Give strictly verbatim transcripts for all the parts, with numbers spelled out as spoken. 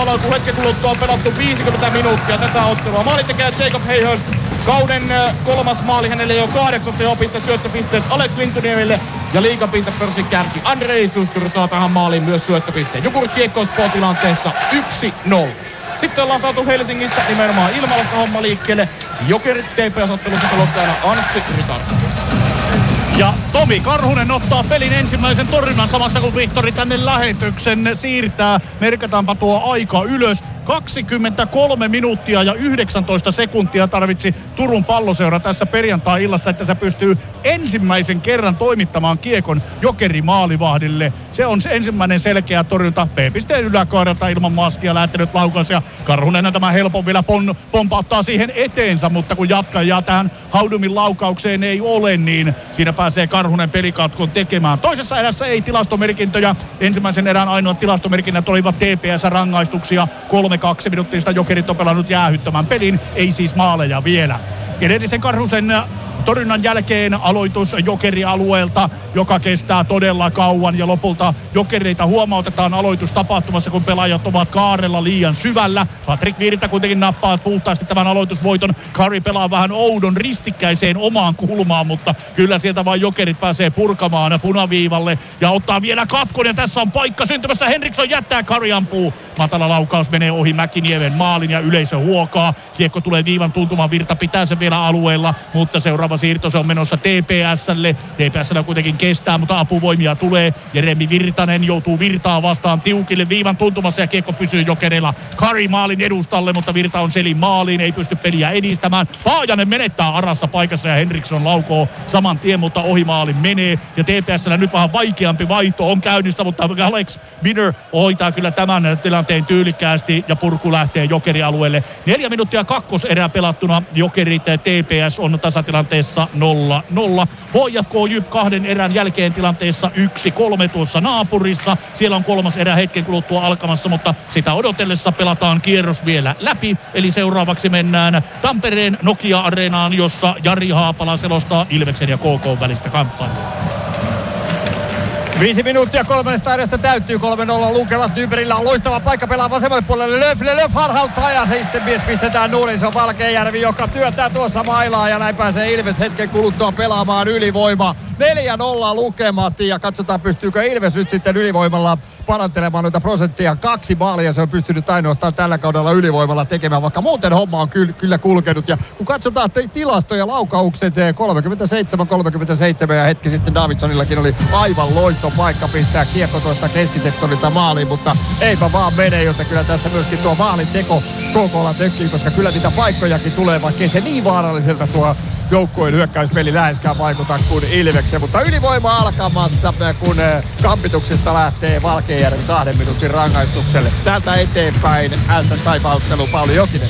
avautuu hetken kuluttua. On pelattu viisikymmentä minuuttia tätä ottelua. Maalintekijä Jacob Hayhurst. Kauden kolmas maali hänelle jo kahdeksatta jo piste syöttöpisteet Alex Lintuniemelle ja liigapistepörssin kärki Andrei Sustur saa tähän maaliin myös syöttöpisteen. Jukurit Kiekko Espoo tilanteessa yksi nolla. Sitten ollaan saatu Helsingistä nimenomaan Ilmalassa homma liikkeelle. Jokerit T P S-ottelussa selostajana Anssi Ritardo. Ja Tomi Karhunen ottaa pelin ensimmäisen torjunnan samassa kun Vihtori tänne lähetyksen siirtää. Merkataanpa tuo aika ylös. kaksikymmentäkolme minuuttia ja yhdeksäntoista sekuntia tarvitsi Turun Palloseura tässä perjantai-illassa, että se pystyy ensimmäisen kerran toimittamaan kiekon Jokeri-maalivahdille. Se on se ensimmäinen selkeä torjunta. P-pisteen yläkaarelta ilman maskia lähtenyt laukaus ja Karhunen tämä helpon vielä pon, pompauttaa siihen eteensä, mutta kun jatkajaa tähän Haudumin laukaukseen ei ole, niin siinä pääsee Karhunen pelikatkon tekemään. Toisessa erässä ei tilastomerkintöjä. Ensimmäisen erän ainoat tilastomerkinnät olivat T P S-rangaistuksia. Kolme kaksi minuuttista Jokerit on pelannut jäähyttämään pelin, ei siis maaleja vielä. Edellisen Karhusen torjunnan jälkeen aloitus Jokeri-alueelta, joka kestää todella kauan ja lopulta Jokereita huomautetaan aloitus tapahtumassa, kun pelaajat ovat kaarella liian syvällä. Patrick Virta kuitenkin nappaa puhtaasti tämän aloitusvoiton. Curry pelaa vähän oudon ristikkäiseen omaan kulmaan, mutta kyllä sieltä vain Jokerit pääsee purkamaan punaviivalle ja ottaa vielä katkon ja tässä on paikka syntymässä. Henriksson jättää, Curry ampuu. Matala laukaus menee ohi Mäkiniemen maalin ja yleisö huokaa. Kiekko tulee viivan tuntumaan, Virta pitää sen vielä alueella, mutta seuraava siirto se on menossa T P S:lle. T P S:llä kuitenkin kestää, mutta apuvoimia tulee. Jeremi Virtanen joutuu Virtaa vastaan tiukille viivan tuntumassa ja kiekko pysyy Jokerilla. Curry maalin edustalle, mutta Virta on selin maaliin, ei pysty peliä edistämään. Paajanen menettää arassa paikassa ja Henriksson laukoo saman tien, mutta ohi maalin menee. Ja T P S:llä nyt vähän vaikeampi vaihto on käynnissä, mutta Alex Bidder hoitaa kyllä tämän tilanteen tyylikkäästi ja purku lähtee Jokeri-alueelle. Neljä minuuttia kakkoserää pelattuna. Jokerit T P S on tasatilanteessa nolla nolla. H F K Jyp kahden erän jälkeen tilanteessa yksi kolme tuossa naapurissa. Siellä on kolmas erä hetken kuluttua alkamassa, mutta sitä odotellessa pelataan kierros vielä läpi. Eli seuraavaksi mennään Tampereen Nokia-areenaan, jossa Jari Haapala selostaa Ilveksen ja K K:n välistä kamppailua. Viisi minuuttia kolmannesta edestä täyttyy, kolme nolla lukemat ympärillä on loistava paikka pelaa vasemmalle puolelle. Löf, Löf harhauttaa ja se sitten mies pistetään nurin. Se on Valkeajärvi, joka työntää tuossa mailaa ja näin pääsee Ilves hetken kuluttua pelaamaan ylivoimaa. neljä nolla lukemat ja katsotaan pystyykö Ilves nyt sitten ylivoimalla parantelemaan noita prosenttia. Kaksi maalia se on pystynyt ainoastaan tällä kaudella ylivoimalla tekemään, vaikka muuten homma on ky- kyllä kulkenut. Ja kun katsotaan tilastoja, laukaukset kolmekymmentäseitsemän kolmekymmentäseitsemän ja hetki sitten Davidsonillakin oli aivan loisto paikka pistää kiekko tuosta keskisektorilta maaliin, mutta eipä vaan mene, joten kyllä tässä myöskin tuo maalin teko K K:lla tökkii, koska kyllä niitä paikkojakin tulee, vaikkei se niin vaaralliselta tuo joukkueen hyökkäyspeli läheskään vaikuta kuin Ilveksen, mutta ylivoima alkamassa, kun kampituksesta lähtee Valkeajärvi kahden minuutin rangaistukselle. Täältä eteenpäin S-Saipa-ottelu Pauli Jokinen.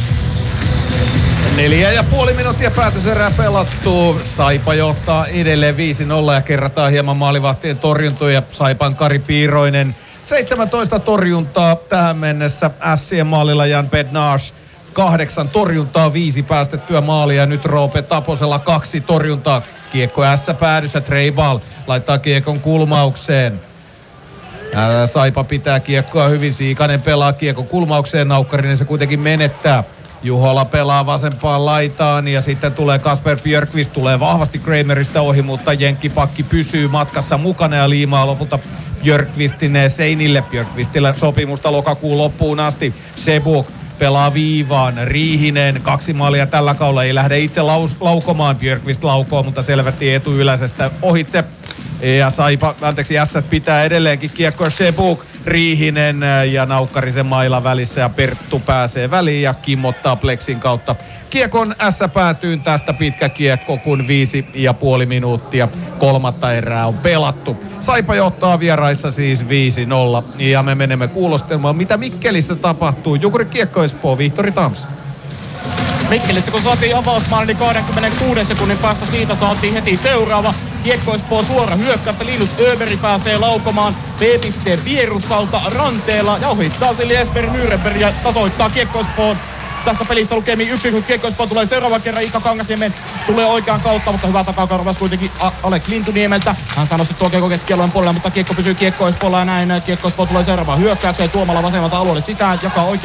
Neljä ja puoli minuuttia päätöserää pelattu. Saipa johtaa edelleen viisi nolla ja kerrataan hieman maalivahtien torjuntoja. Saipan Kari Piiroinen seitsemäntoista torjuntaa tähän mennessä. Ässien maalilla Jan Bednars kahdeksan torjuntaa, viisi päästettyä maalia. Nyt Roope Taposella kaksi torjuntaa. Kiekko ässä päädyssä, Trey Ball laittaa kiekon kulmaukseen. Ää, Saipa pitää kiekkoa hyvin, Siikanen pelaa kiekon kulmaukseen, Naukkarinen se kuitenkin menettää. Juhola pelaa vasempaan laitaan ja sitten tulee Kasper Björkqvist, tulee vahvasti Kramerista ohi, mutta jenkkipakki pysyy matkassa mukana ja liimaa lopulta Björkqvistin seinille. Björkqvistillä sopimusta lokakuun loppuun asti. Sebuk pelaa viivaan, Riihinen, kaksi maalia tällä kaudella, ei lähde itse laus, laukomaan, Björkqvist laukoo, mutta selvästi etuyläisestä ohitse. Ja Saipa, anteeksi, Ässät pitää edelleenkin kiekkoa, Sebuk, Riihinen ja Naukkarisen maila välissä ja Perttu pääsee väliin ja kimmottaa pleksin kautta. Kiekon ässä päätyyn tästä pitkä kiekko, kun viisi ja puoli minuuttia kolmatta erää on pelattu. Saipa johtaa vieraissa siis viisi nolla ja me menemme kuulostelemaan, mitä Mikkelissä tapahtuu. Jukurit Kiekko Espoo, Vihtori Tamsa. Mikkelissä kun saatiin avausmaali, niin kaksikymmentäkuuden sekunnin päästä siitä saatiin heti seuraava. Kiekko Espoo suora hyökkäystä, Linus Öberg pääsee laukomaan B-pisteen vierustalta ranteella ja ohittaa sille Jesper Nürnberg ja tasoittaa Kiekko Espoon. Tässä pelissä lukemi yksi, kun Kiekko Espoo tulee seuraavan kerran. Ika Kangasniemen tulee oikean kautta, mutta hyvä takakarvaus kuitenkin Alex Lintuniemeltä. Hän saa nostettua Kiekko keskialueen puolella, mutta Kiekko pysyy Kiekko Espoolla ja näin Kiekko Espoo tulee seuraavaan hyökkäykseen. Tuomalla vasemmalta alueelle sisään, joka oikein